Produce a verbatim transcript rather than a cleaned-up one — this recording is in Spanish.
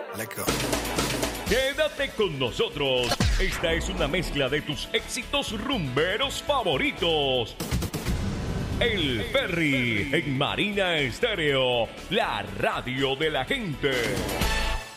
Let's go. Quédate con nosotros. Esta es una mezcla de tus éxitos rumberos favoritos. El Ferry en Marina Estéreo, la radio de la gente.